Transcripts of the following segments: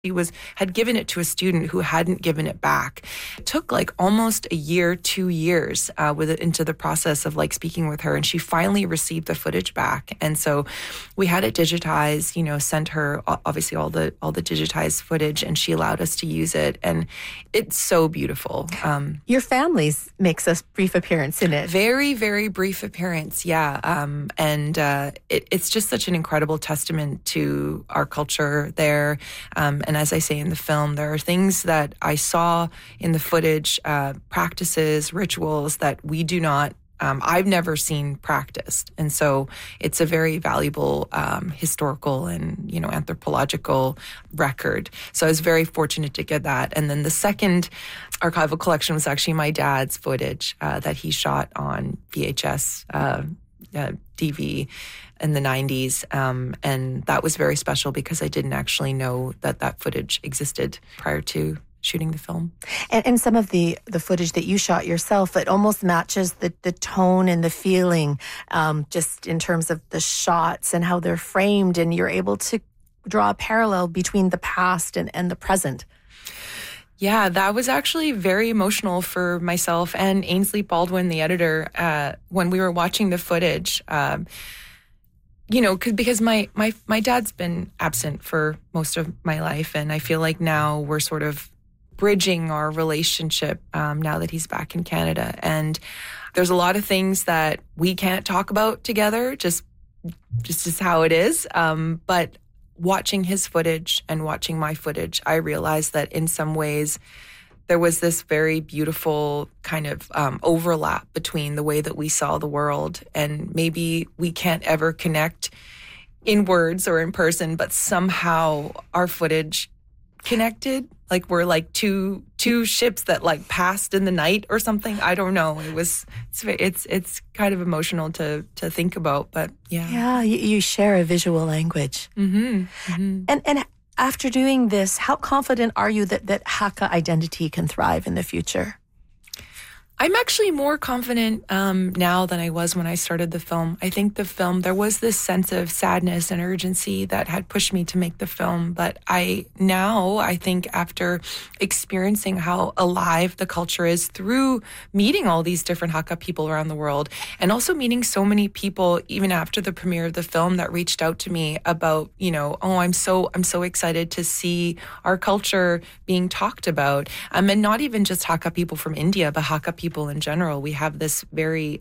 He had given it to a student who hadn't given it back. It took like almost a year, 2 years into the process of like speaking with her, and she finally received the footage back. And so we had it digitized, sent her obviously all the digitized footage, and she allowed us to use it. And it's so beautiful. Your family's makes a brief appearance in it. Very, very brief appearance, yeah. And it's just such an incredible testament to our culture there. And as I say in the film, there are things that I saw in the footage, practices, rituals that we do not, I've never seen practiced. And so it's a very valuable historical and, anthropological record. So I was very fortunate to get that. And then the second archival collection was actually my dad's footage that he shot on VHS DV in the 90s. And that was very special because I didn't actually know that footage existed prior to shooting the film. And some of the footage that you shot yourself, it almost matches the tone and the feeling, just in terms of the shots and how they're framed, and you're able to draw a parallel between the past and the present. Yeah, that was actually very emotional for myself and Ainsley Baldwin, the editor, when we were watching the footage. Because my dad's been absent for most of my life, and I feel like now we're sort of bridging our relationship now that he's back in Canada. And there's a lot of things that we can't talk about together, just is how it is. But watching his footage and watching my footage, I realized that in some ways there was this very beautiful kind of overlap between the way that we saw the world, and maybe we can't ever connect in words or in person, but somehow our footage connected. Like we're like two ships that like passed in the night or something. I don't know. It's kind of emotional to think about, but yeah. Yeah, you share a visual language. Mm-hmm. Mm-hmm. And after doing this, how confident are you that Hakka identity can thrive in the future? I'm actually more confident now than I was when I started the film. I think the film, there was this sense of sadness and urgency that had pushed me to make the film. But I think after experiencing how alive the culture is through meeting all these different Hakka people around the world, and also meeting so many people even after the premiere of the film that reached out to me about, I'm so excited to see our culture being talked about. And not even just Hakka people from India, but Hakka people in general. We have this very,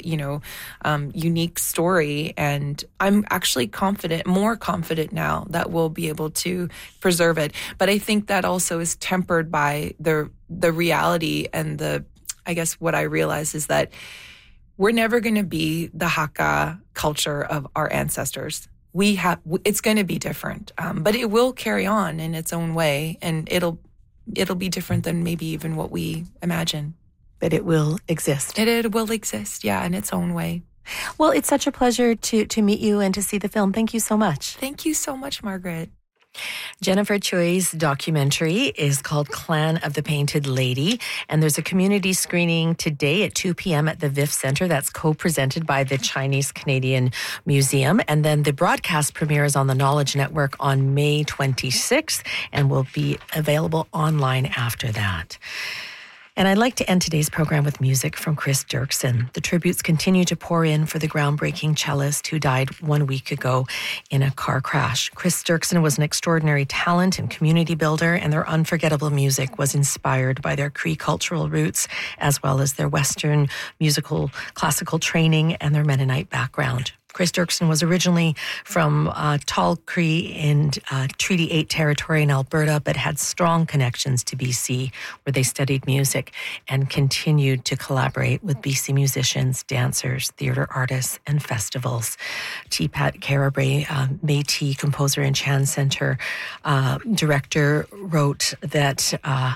unique story, and I'm actually more confident now that we'll be able to preserve it. But I think that also is tempered by the reality and I guess what I realize is that we're never going to be the Hakka culture of our ancestors. It's going to be different, but it will carry on in its own way, and it'll be different than maybe even what we imagine. But it will exist. It will exist, yeah, in its own way. Well, it's such a pleasure to meet you and to see the film. Thank you so much. Thank you so much, Margaret. Jennifer Choi's documentary is called Clan of the Painted Lady, and there's a community screening today at 2 p.m. at the VIF Center. That's co-presented by the Chinese Canadian Museum. And then the broadcast premiere is on the Knowledge Network on May 26th and will be available online after that. And I'd like to end today's program with music from Chris Dirksen. The tributes continue to pour in for the groundbreaking cellist who died 1 week ago in a car crash. Chris Dirksen was an extraordinary talent and community builder, and their unforgettable music was inspired by their Cree cultural roots, as well as their Western musical classical training and their Mennonite background. Chris Dirksen was originally from Tall Cree in Treaty 8 territory in Alberta, but had strong connections to BC, where they studied music and continued to collaborate with BC musicians, dancers, theatre artists, and festivals. T-Pat Carabray, Métis composer and Chan Center director, wrote that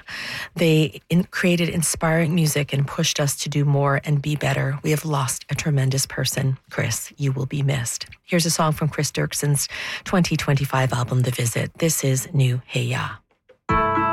they created inspiring music and pushed us to do more and be better. We have lost a tremendous person. Chris, you will be missed. Here's a song from Chris Dirksen's 2025 album, The Visit. This is New Hey Ya.